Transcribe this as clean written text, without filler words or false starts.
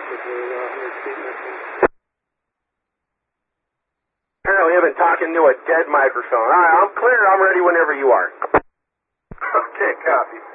Apparently I've been talking to a dead microphone. All right, I'm clear. I'm ready whenever you are. Okay, copy.